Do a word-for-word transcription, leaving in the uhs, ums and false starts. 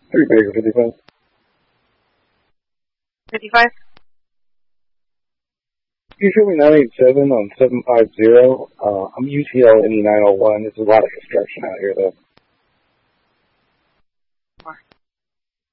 Three Baker, fifty-five. fifty-five. You show me nine eight seven on seven five zero. Uh, I'm U T L N E nine oh one. There's a lot of construction out here, though.